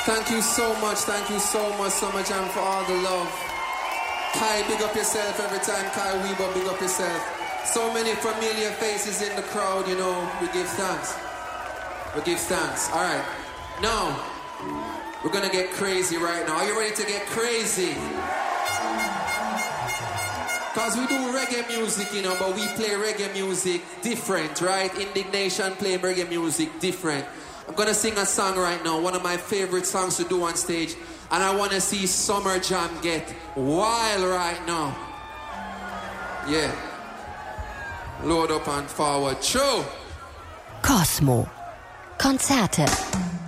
Thank you so much, Summer Jam, for all the love. Kai, big up yourself every time. Kai Weber, big up yourself. So many familiar faces in the crowd, you know, we give thanks. All right, now, we're gonna get crazy right now. Are you ready to get crazy? Because we do reggae music, you know, but we play reggae music different, right? Indignation play reggae music different. I'm gonna sing a song right now, one of my favorite songs to do on stage, and I wanna see Summer Jam get wild right now. Yeah. Load up and forward. True. Cosmo. Konzerte.